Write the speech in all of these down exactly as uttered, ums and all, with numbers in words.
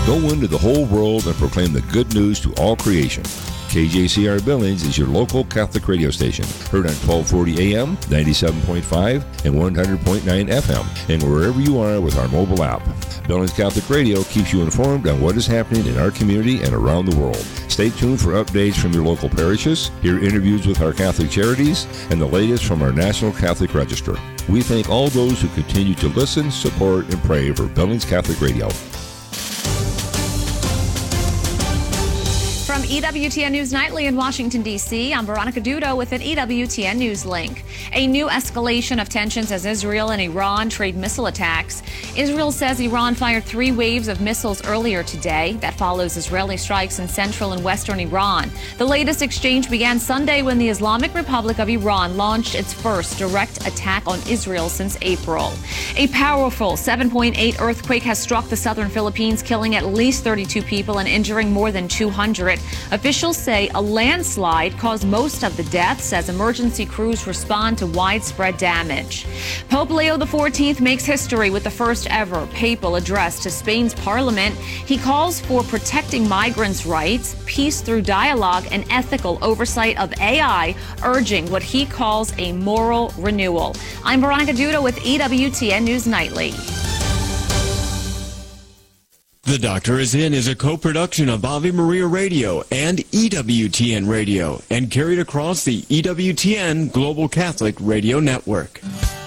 Go into the whole world and proclaim the good news to all creation. K J C R Billings is your local Catholic radio station, heard on twelve forty A M, ninety-seven point five, and one hundred point nine F M, and wherever you are with our mobile app. Billings Catholic Radio keeps you informed on what is happening in our community and around the world. Stay tuned for updates from your local parishes, hear interviews with our Catholic charities, and the latest from our National Catholic Register. We thank all those who continue to listen, support, and pray for Billings Catholic Radio. From E W T N News Nightly in Washington, D C, I'm Veronica Dudo with an E W T N News link. A new escalation of tensions as Israel and Iran trade missile attacks. Israel says Iran fired three waves of missiles earlier today. That follows Israeli strikes in central and western Iran. The latest exchange began Sunday when the Islamic Republic of Iran launched its first direct attack on Israel since April. A powerful seven point eight earthquake has struck the southern Philippines, killing at least thirty-two people and injuring more than two hundred. Officials say a landslide caused most of the deaths as emergency crews respond to widespread damage. Pope Leo the fourteenth makes history with the first ever papal address to Spain's parliament. He calls for protecting migrants' rights, peace through dialogue, and ethical oversight of A I, urging what he calls a moral renewal. I'm Veronica Dudo with E W T N News Nightly. The Doctor Is In is a co-production of Ave Maria Radio and E W T N Radio and carried across the E W T N Global Catholic Radio Network.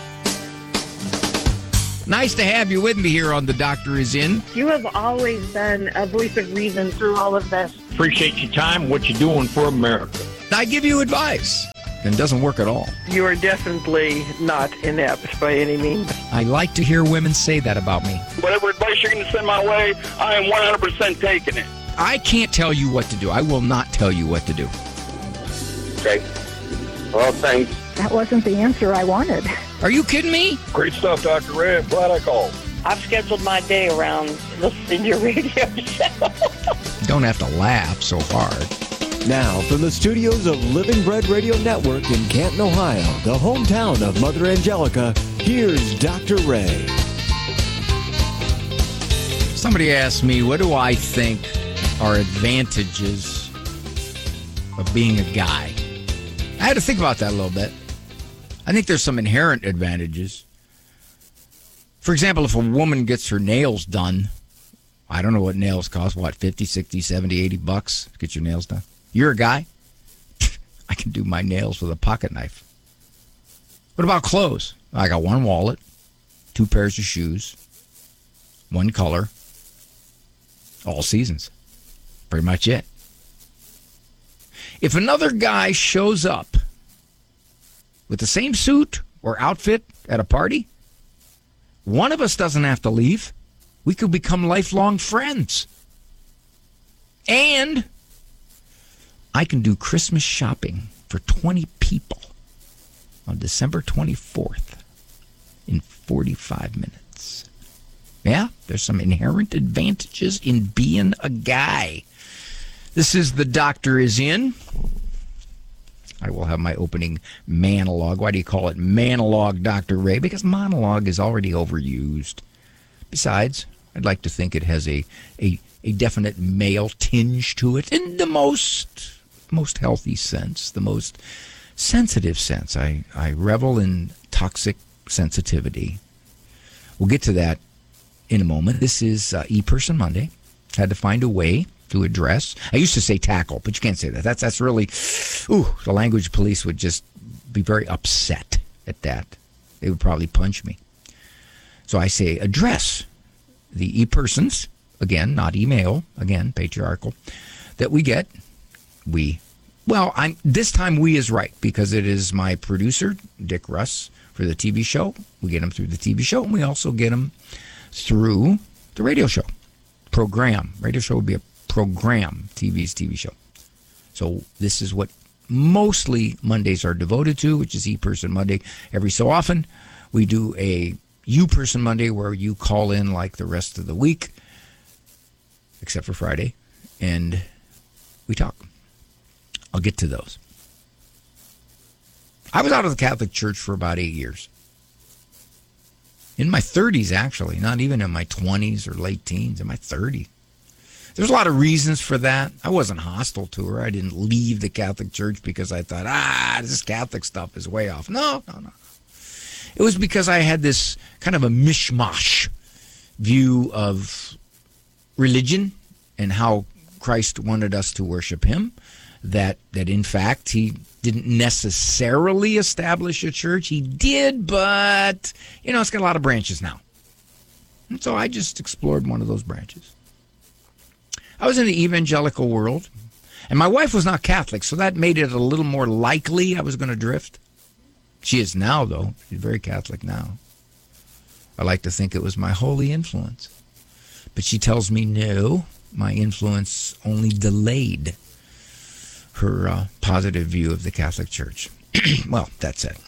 Nice to have you with me here on The Doctor Is In. You have always been a voice of reason through all of this. Appreciate your time, what you're doing for America. I give you advice, and it doesn't work at all. You are definitely not inept by any means. I like to hear women say that about me. Whatever advice you're going to send my way, I am one hundred percent taking it. I can't tell you what to do. I will not tell you what to do. Okay. Well, thanks. That wasn't the answer I wanted. Are you kidding me? Great stuff, Doctor Ray. I'm glad I called. I've scheduled my day around listening to your radio show. Don't have to laugh so hard. Now, from the studios of Living Bread Radio Network in Canton, Ohio, the hometown of Mother Angelica, here's Doctor Ray. Somebody asked me, what do I think are advantages of being a guy? I had to think about that a little bit. I think there's some inherent advantages. For example, if a woman gets her nails done, I don't know what nails cost, what, fifty, sixty, seventy, eighty bucks to get your nails done? You're a guy? I can do my nails with a pocket knife. What about clothes? I got one wallet, two pairs of shoes, one color, all seasons. Pretty much it. If another guy shows up with the same suit or outfit at a party, one of us doesn't have to leave. We could become lifelong friends. And I can do Christmas shopping for twenty people on December twenty-fourth in forty-five minutes. Yeah, there's some inherent advantages in being a guy. This is The Doctor Is In. I will have my opening monologue. Why do you call it monologue, Doctor Ray? Because monologue is already overused. Besides, I'd like to think it has a, a, a definite male tinge to it in the most most healthy sense, the most sensitive sense. I, I revel in toxic sensitivity. We'll get to that in a moment. This is uh, E-Person Monday. Had to find a way to address. I used to say tackle, but you can't say that. That's that's really, ooh, the language police would just be very upset at that. They would probably punch me. So I say address the e-persons, again, not email, again, patriarchal, that we get. We, well, I'm this time we is right because it is my producer, Dick Russ, for the T V show. We get him through the T V show, and we also get him through the radio show. Program. Radio show would be a program, T V's T V show. So this is what mostly Mondays are devoted to, which is E-Person Monday. Every so often, we do a U-Person Monday where you call in like the rest of the week, except for Friday, and we talk. I'll get to those. I was out of the Catholic Church for about eight years. In my thirties, actually, not even in my twenties or late teens, in my thirties. There's a lot of reasons for that. I wasn't hostile to her. I didn't leave the Catholic Church because I thought, ah, this Catholic stuff is way off. No, no, no. It was because I had this kind of a mishmash view of religion and how Christ wanted us to worship him, that that in fact he didn't necessarily establish a church. He did, but, you know, it's got a lot of branches now. And so I just explored one of those branches. I was in the evangelical world, and my wife was not Catholic, so that made it a little more likely I was going to drift. She is now, though. She's very Catholic now. I like to think it was my holy influence. But she tells me, no, my influence only delayed her uh, positive view of the Catholic Church. Well, that's it.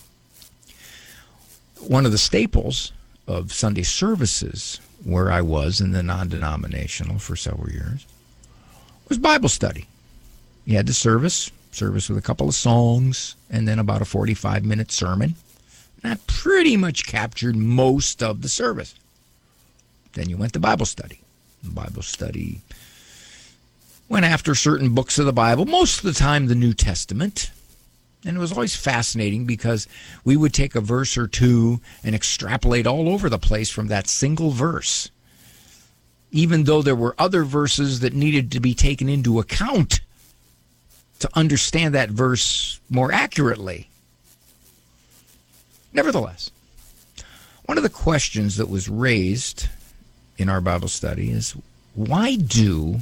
One of the staples of Sunday services where I was in the non-denominational for several years was Bible study. You had the service, service with a couple of songs, and then about a forty-five minute sermon. That pretty much captured most of the service. Then you went to Bible study. Bible study went after certain books of the Bible, most of the time the New Testament. And it was always fascinating because we would take a verse or two and extrapolate all over the place from that single verse, even though there were other verses that needed to be taken into account to understand that verse more accurately. Nevertheless, one of the questions that was raised in our Bible study is, why do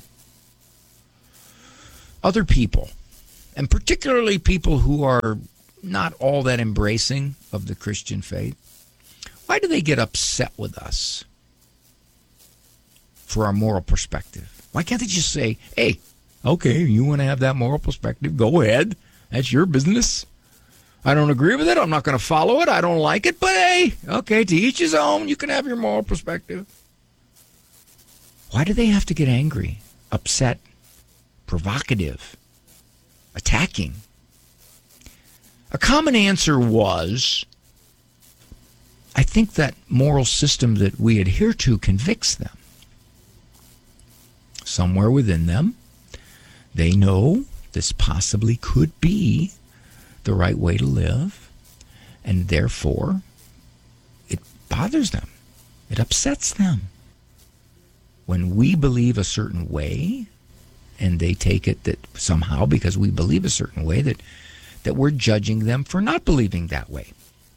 other people, and particularly people who are not all that embracing of the Christian faith, why do they get upset with us for our moral perspective? Why can't they just say, hey, okay, you want to have that moral perspective, go ahead. That's your business. I don't agree with it. I'm not going to follow it. I don't like it. But hey, okay, to each his own. You can have your moral perspective. Why do they have to get angry, upset, provocative, attacking? A common answer was, I think that moral system that we adhere to convicts them. Somewhere within them, they know this possibly could be the right way to live, and therefore it bothers them. It upsets them. When we believe a certain way, and they take it that somehow because we believe a certain way that, that we're judging them for not believing that way.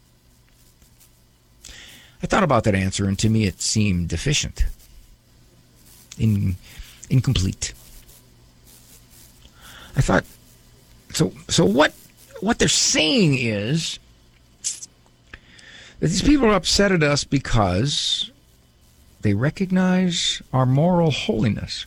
I thought about that answer, and to me it seemed deficient, in, incomplete. I thought, so so what what they're saying is that these people are upset at us because they recognize our moral holiness.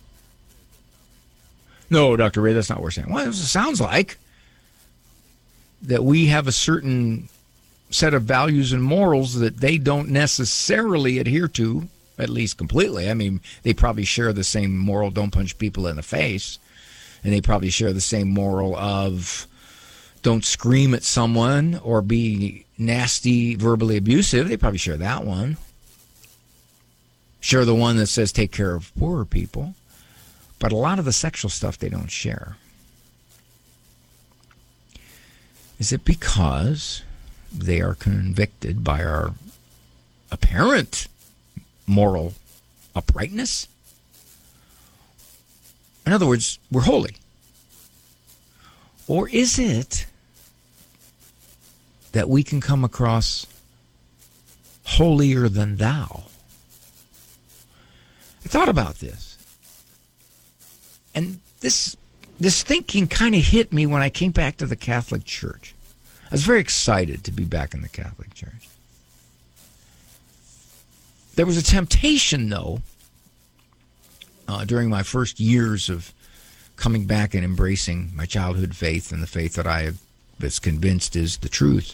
No, Doctor Ray, that's not what we're saying. Well, it sounds like that we have a certain set of values and morals that they don't necessarily adhere to, at least completely. I mean, they probably share the same moral, don't punch people in the face, and they probably share the same moral of don't scream at someone or be nasty, verbally abusive. They probably share that one. Share the one that says take care of poorer people. But a lot of the sexual stuff they don't share. Is it because they are convicted by our apparent moral uprightness? In other words, we're holy. Or is it that we can come across holier than thou? I thought about this. And this this thinking kind of hit me when I came back to the Catholic Church. I was very excited to be back in the Catholic Church. There was a temptation, though, uh, during my first years of coming back and embracing my childhood faith and the faith that I was convinced is the truth,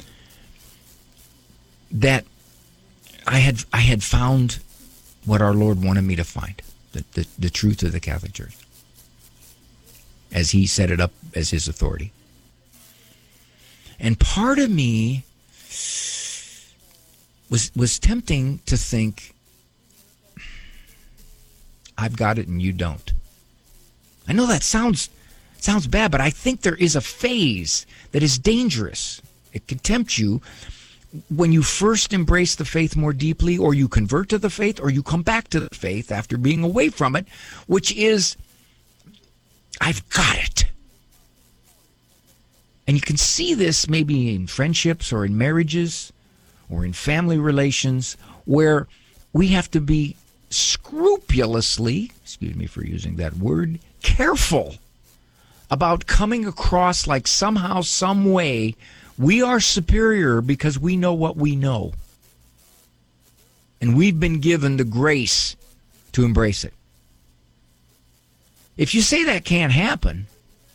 that I had I had found what our Lord wanted me to find, the, the, the truth of the Catholic Church, as he set it up as his authority. And part of me was was tempting to think, I've got it and you don't. I know that sounds sounds bad, but I think there is a phase that is dangerous. It can tempt you when you first embrace the faith more deeply, or you convert to the faith, or you come back to the faith after being away from it, which is, I've got it. And you can see this maybe in friendships or in marriages or in family relations where we have to be scrupulously, excuse me for using that word, careful about coming across like somehow, some way, we are superior because we know what we know. And we've been given the grace to embrace it. If you say that can't happen,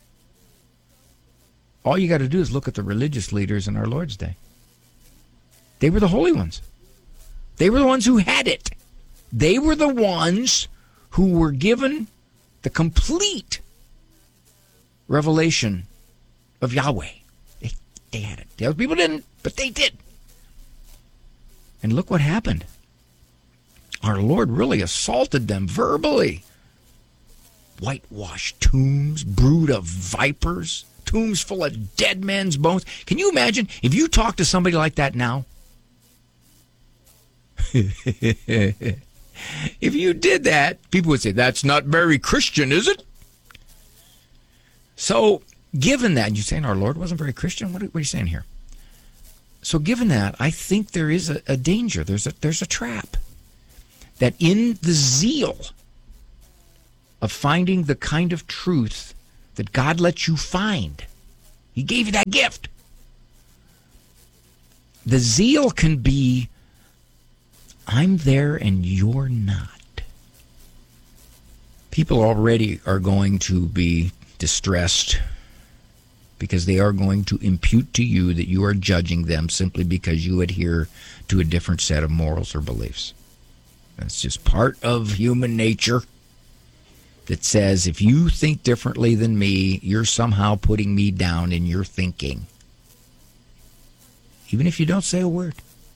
all you got to do is look at the religious leaders in our Lord's day. They were the holy ones. They were the ones who had it. They were the ones who were given the complete revelation of Yahweh. They, they had it. The other people didn't, but they did. And look what happened. Our Lord really assaulted them verbally. Whitewashed tombs, brood of vipers, tombs full of dead men's bones. Can you imagine if you talk to somebody like that now? If you did that, people would say, that's not very Christian, is it? So, given that, you're saying our Lord wasn't very Christian? What are, what are you saying here? So, given that, I think there is a, a danger. There's a, there's a trap. That in the zeal of finding the kind of truth that God lets you find, He gave you that gift. The zeal can be, I'm there and you're not. People already are going to be distressed because they are going to impute to you that you are judging them simply because you adhere to a different set of morals or beliefs. That's just part of human nature that says if you think differently than me, you're somehow putting me down in your thinking. Even if you don't say a word.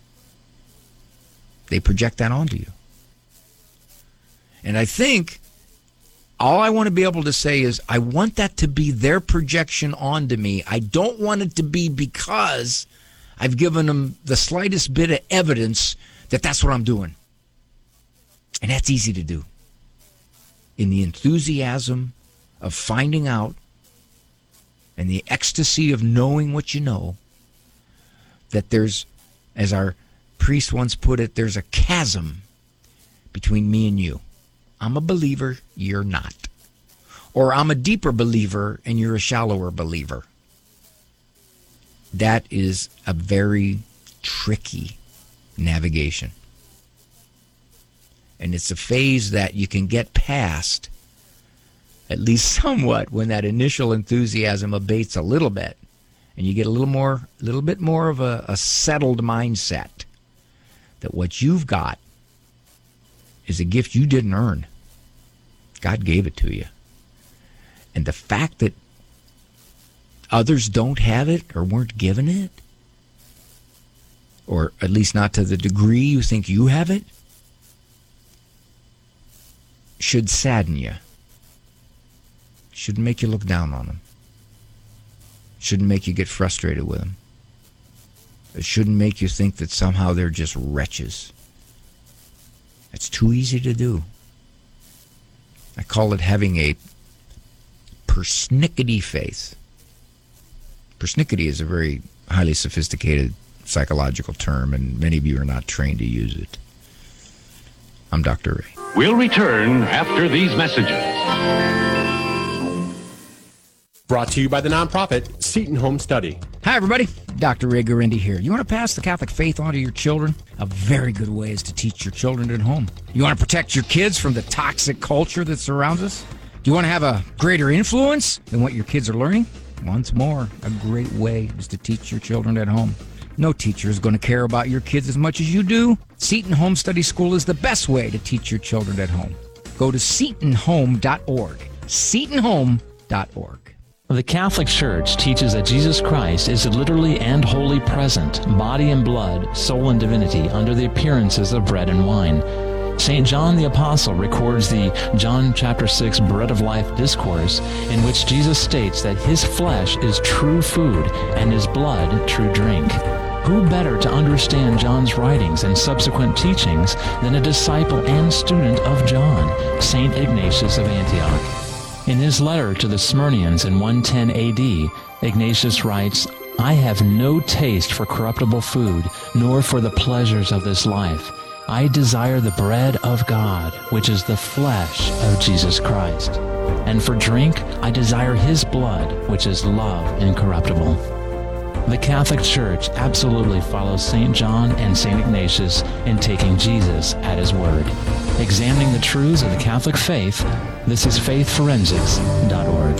They project that onto you. And I think all I want to be able to say is I want that to be their projection onto me. I don't want it to be because I've given them the slightest bit of evidence that that's what I'm doing. And that's easy to do. In the enthusiasm of finding out and the ecstasy of knowing what you know, that there's, as our priest once put it, there's a chasm between me and you. I'm a believer, you're not. Or I'm a deeper believer and you're a shallower believer. That is a very tricky navigation. And it's a phase that you can get past, at least somewhat, when that initial enthusiasm abates a little bit. And you get a little more, a little bit more of a, a settled mindset that what you've got is a gift you didn't earn. God gave it to you. And the fact that others don't have it or weren't given it, or at least not to the degree you think you have it, should sadden you. Shouldn't make you look down on them. Shouldn't make you get frustrated with them. It shouldn't make you think that somehow they're just wretches. It's too easy to do. I call it having a persnickety faith. Persnickety is a very highly sophisticated psychological term, and many of you are not trained to use it. I'm Doctor Ray. We'll return after these messages. Brought to you by the nonprofit Seton Home Study. Hi, everybody. Doctor Ray Guarendi here. You want to pass the Catholic faith on to your children? A very good way is to teach your children at home. You want to protect your kids from the toxic culture that surrounds us? Do you want to have a greater influence than what your kids are learning? Once more, a great way is to teach your children at home. No teacher is going to care about your kids as much as you do. Seton Home Study School is the best way to teach your children at home. Go to seton home dot org. seton home dot org. The Catholic Church teaches that Jesus Christ is literally and wholly present, body and blood, soul and divinity, under the appearances of bread and wine. Saint John the Apostle records the John chapter six Bread of Life discourse, in which Jesus states that his flesh is true food and his blood true drink. Who better to understand John's writings and subsequent teachings than a disciple and student of John, Saint Ignatius of Antioch? In his letter to the Smyrnians in one ten A D, Ignatius writes, "I have no taste for corruptible food, nor for the pleasures of this life. I desire the bread of God, which is the flesh of Jesus Christ. And for drink, I desire his blood, which is love incorruptible." The Catholic Church absolutely follows Saint John and Saint Ignatius in taking Jesus at his word. Examining the truths of the Catholic faith, this is faith forensics dot org.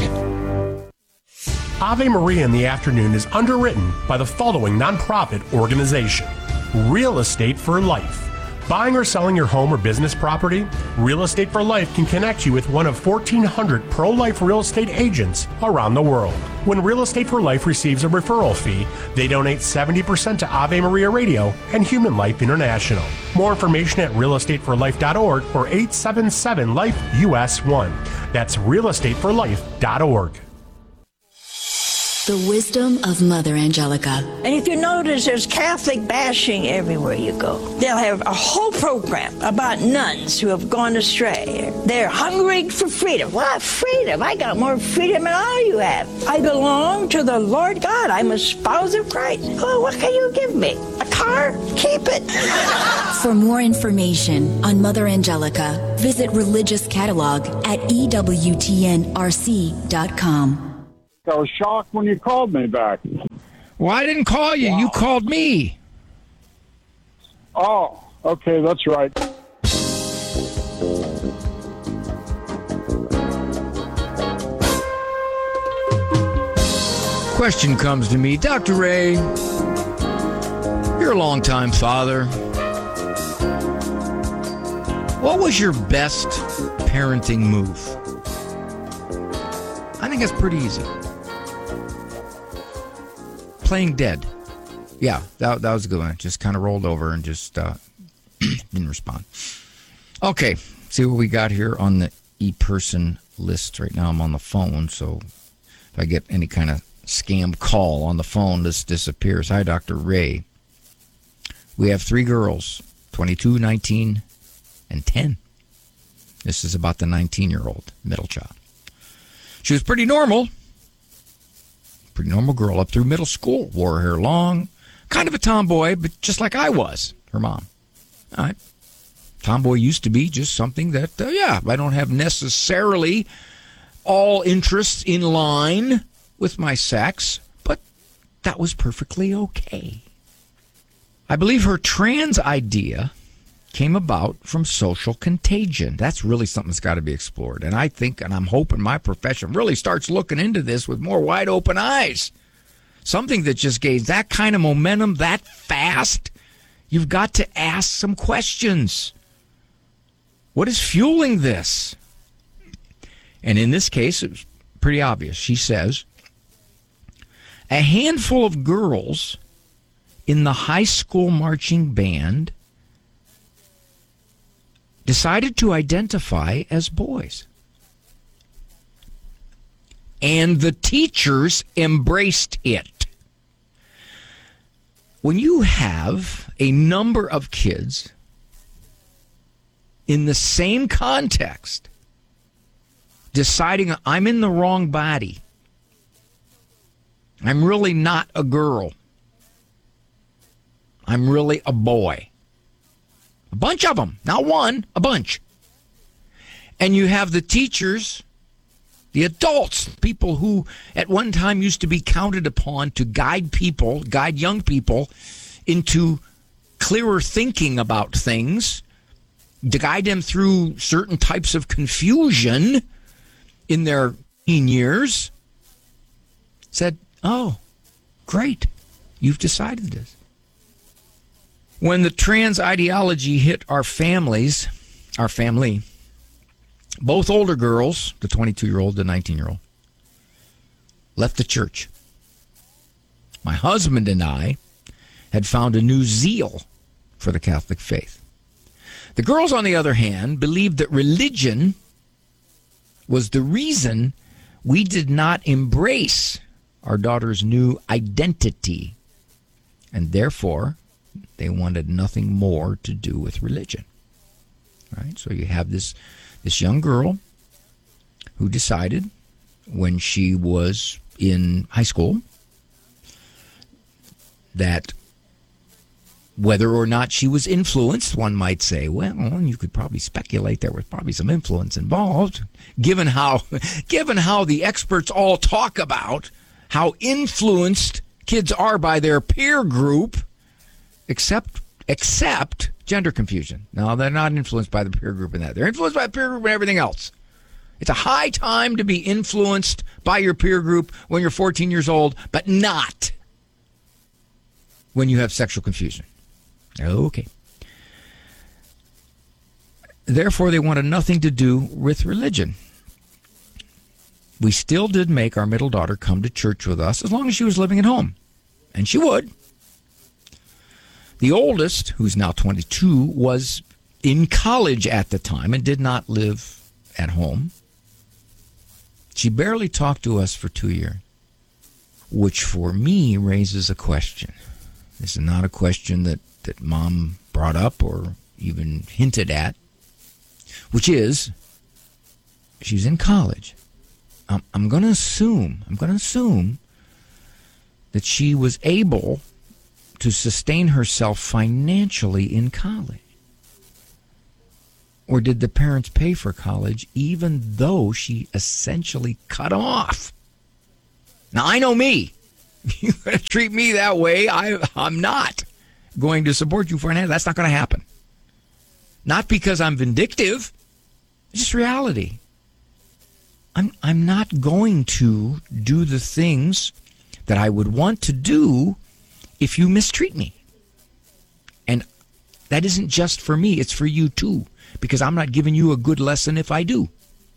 Ave Maria in the Afternoon is underwritten by the following nonprofit organization: Real Estate for Life. Buying or selling your home or business property? Real Estate for Life can connect you with one of fourteen hundred pro-life real estate agents around the world. When Real Estate for Life receives a referral fee, they donate seventy percent to Ave Maria Radio and Human Life International. More information at real estate for life dot org or eight seven seven life U S one. That's real estate for life dot org. The wisdom of Mother Angelica. And if you notice, there's Catholic bashing everywhere you go. They'll have a whole program about nuns who have gone astray. They're hungry for freedom. What freedom? I got more freedom than all you have. I belong to the Lord God. I'm a spouse of Christ. Oh, what can you give me? A car? Keep it. For more information on Mother Angelica, visit Religious Catalog at E W T N R C dot com. I was shocked when you called me back. Well, I didn't call you. Wow. You called me. Oh, okay, that's right. Question comes to me. Doctor Ray, you're a longtime father. What was your best parenting move? I think it's pretty easy. Playing dead. Yeah, that, that was a good one. Just kind of rolled over and just uh, didn't respond. Okay, see what we got here on the e-person list. Right now I'm on the phone, so if I get any kind of scam call on the phone, this disappears. Hi, Doctor Ray. We have three girls, twenty-two, nineteen, and ten. This is about the nineteen-year-old middle child. She was pretty normal. Pretty normal girl up through middle school. Wore her hair long. Kind of a tomboy, but just like I was, her mom. All right. Tomboy used to be just something that, uh, yeah, I don't have necessarily all interests in line with my sex, but that was perfectly okay. I believe her trans idea came about from social contagion. That's really something that's got to be explored. And I think, and I'm hoping my profession really starts looking into this with more wide open eyes. Something that just gains that kind of momentum that fast, you've got to ask some questions. What is fueling this? And in this case, it was pretty obvious. She says, a handful of girls in the high school marching band decided to identify as boys. And the teachers embraced it. When you have a number of kids in the same context deciding I'm in the wrong body, I'm really not a girl, I'm really a boy. A bunch of them, not one, a bunch. And you have the teachers, the adults, people who at one time used to be counted upon to guide people, guide young people into clearer thinking about things, to guide them through certain types of confusion in their teen years, said, oh, great, you've decided this. When the trans ideology hit our families, our family, both older girls, the twenty-two-year-old, the nineteen-year-old, left the church. My husband and I had found a new zeal for the Catholic faith. The girls, on the other hand, believed that religion was the reason we did not embrace our daughter's new identity, and therefore they wanted nothing more to do with religion. Right? So you have this this young girl who decided when she was in high school that whether or not she was influenced, one might say, well, you could probably speculate there was probably some influence involved, given how given how the experts all talk about how influenced kids are by their peer group, except except gender confusion. No, they're not influenced by the peer group in that. They're influenced by the peer group and everything else. It's a high time to be influenced by your peer group when you're fourteen years old, but not when you have sexual confusion. Okay. Therefore, they wanted nothing to do with religion. We still did make our middle daughter come to church with us as long as she was living at home. And she would. The oldest, who's now twenty-two, was in college at the time and did not live at home. She barely talked to us for two years, which for me raises a question. This is not a question that, that Mom brought up or even hinted at, which is, she's in college. I'm, I'm going to assume, I'm going to assume that she was able to sustain herself financially in college. Or did the parents pay for college even though she essentially cut them off? Now, I know me. You're going to treat me that way. I, I'm not going to support you financially. That's not going to happen. Not because I'm vindictive. It's just reality. I'm, I'm not going to do the things that I would want to do if you mistreat me. And that isn't just for me. It's for you, too. Because I'm not giving you a good lesson if I do.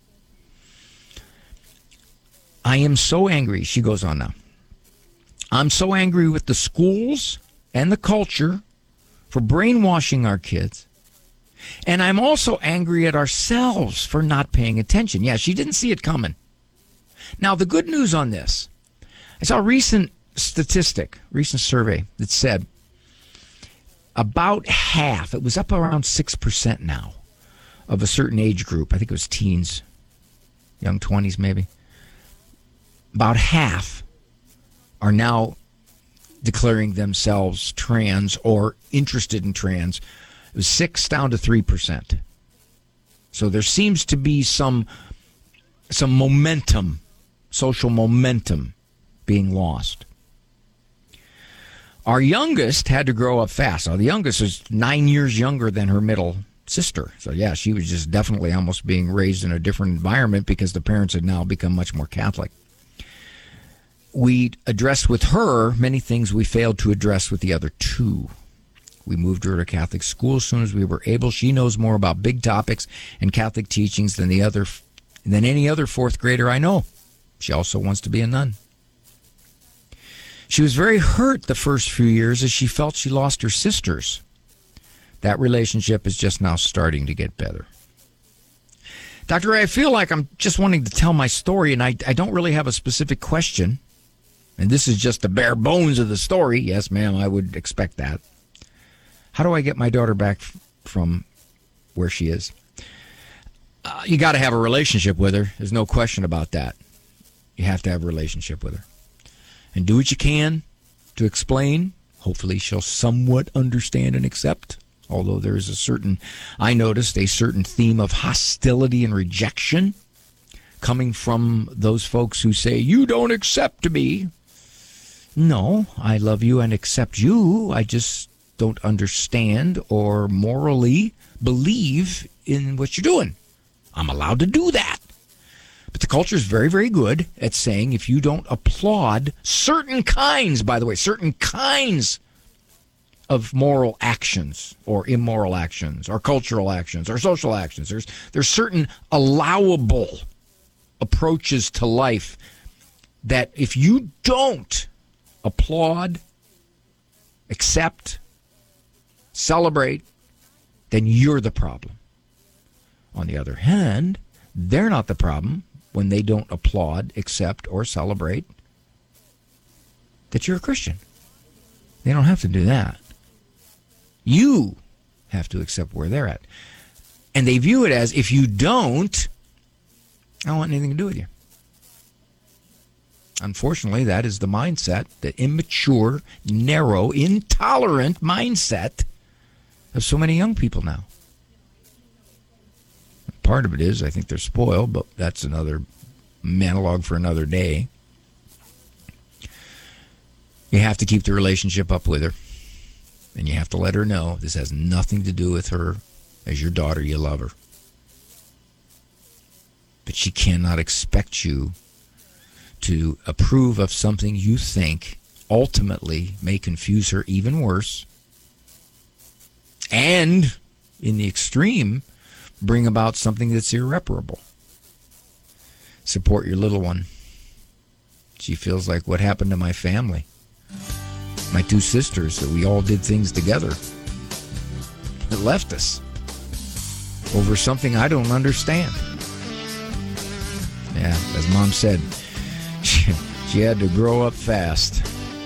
I am so angry, she goes on now. I'm so angry with the schools and the culture for brainwashing our kids. And I'm also angry at ourselves for not paying attention. Yeah, she didn't see it coming. Now, the good news on this, I saw a recent statistic, recent survey that said about half, it was up around six percent now, of a certain age group. I think it was teens, young twenties maybe. About half are now declaring themselves trans or interested in trans. It was six down to three percent. So there seems to be some some momentum, social momentum being lost. Our youngest had to grow up fast. Now, the youngest is nine years younger than her middle sister. So, yeah, she was just definitely almost being raised in a different environment because the parents had now become much more Catholic. We addressed with her many things we failed to address with the other two. We moved her to Catholic school as soon as we were able. She knows more about big topics and Catholic teachings than the other, than any other fourth grader I know. She also wants to be a nun. She was very hurt the first few years as she felt she lost her sisters. That relationship is just now starting to get better. Doctor Ray, I feel like I'm just wanting to tell my story, and I, I don't really have a specific question. And this is just the bare bones of the story. Yes, ma'am, I would expect that. How do I get my daughter back f- from where she is? Uh, you got to have a relationship with her. There's no question about that. You have to have a relationship with her. And do what you can to explain. Hopefully she'll somewhat understand and accept. Although there is a certain, I noticed, a certain theme of hostility and rejection coming from those folks who say, you don't accept me. No, I love you and accept you. I just don't understand or morally believe in what you're doing. I'm allowed to do that. But the culture is very, very good at saying if you don't applaud certain kinds, by the way, certain kinds of moral actions or immoral actions or cultural actions or social actions, there's there's certain allowable approaches to life that if you don't applaud, accept, celebrate, then you're the problem. On the other hand, they're not the problem when they don't applaud, accept, or celebrate that you're a Christian. They don't have to do that. You have to accept where they're at. And they view it as, if you don't, I don't want anything to do with you. Unfortunately, that is the mindset, the immature, narrow, intolerant mindset of so many young people now. Part of it is, I think they're spoiled, but that's another monologue for another day. You have to keep the relationship up with her. And you have to let her know this has nothing to do with her. As your daughter, you love her. But she cannot expect you to approve of something you think ultimately may confuse her even worse. And, in the extreme, bring about something that's irreparable. Support your little one. She feels like, what happened to my family? My two sisters, that we all did things together, that left us over something I don't understand. Yeah, as Mom said, she, she had to grow up fast.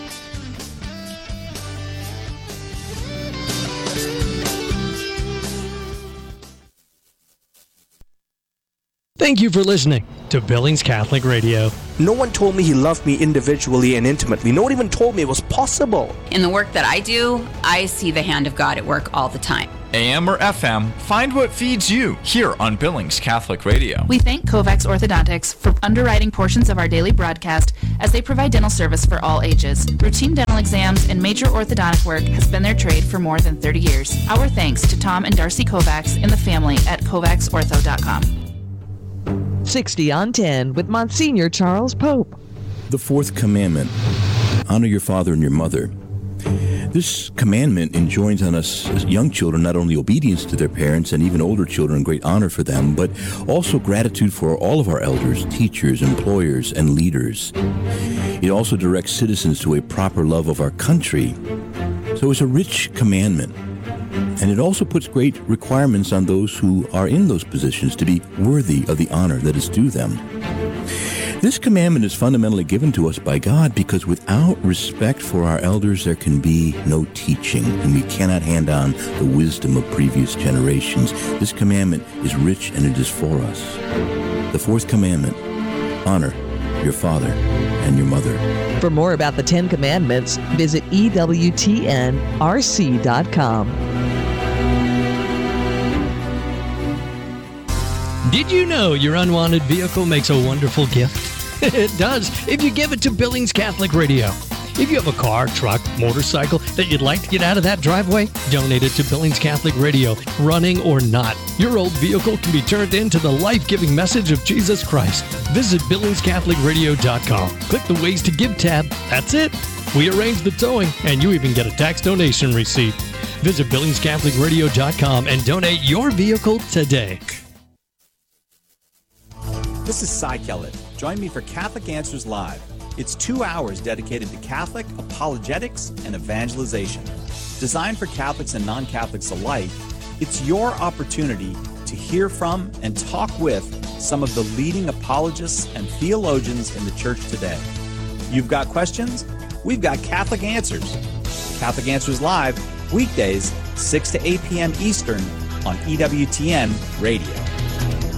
Thank you for listening to Billings Catholic Radio. No one told me he loved me individually and intimately. No one even told me it was possible. In the work that I do, I see the hand of God at work all the time. A M or F M, find what feeds you here on Billings Catholic Radio. We thank Kovacs Orthodontics for underwriting portions of our daily broadcast as they provide dental service for all ages. Routine dental exams and major orthodontic work has been their trade for more than thirty years. Our thanks to Tom and Darcy Kovacs and the family at kovacs ortho dot com. sixty on ten with Monsignor Charles Pope. The fourth commandment, honor your father and your mother. This commandment enjoins on us as young children not only obedience to their parents and even older children, great honor for them, but also gratitude for all of our elders, teachers, employers, and leaders. It also directs citizens to a proper love of our country. So it's a rich commandment. And it also puts great requirements on those who are in those positions to be worthy of the honor that is due them. This commandment is fundamentally given to us by God because without respect for our elders, there can be no teaching, and we cannot hand on the wisdom of previous generations. This commandment is rich, and it is for us. The fourth commandment, honor your father and your mother. For more about the Ten Commandments, visit E W T N R C dot com. Did you know your unwanted vehicle makes a wonderful gift? It does, if you give it to Billings Catholic Radio. If you have a car, truck, motorcycle that you'd like to get out of that driveway, donate it to Billings Catholic Radio, running or not. Your old vehicle can be turned into the life-giving message of Jesus Christ. Visit billings catholic radio dot com. Click the Ways to Give tab. That's it. We arrange the towing, and you even get a tax donation receipt. Visit billings catholic radio dot com and donate your vehicle today. This is Cy Kellett. Join me for Catholic Answers Live. It's two hours dedicated to Catholic apologetics and evangelization. Designed for Catholics and non-Catholics alike, it's your opportunity to hear from and talk with some of the leading apologists and theologians in the church today. You've got questions? We've got Catholic Answers. Catholic Answers Live, weekdays, six to eight p.m. Eastern on E W T N Radio.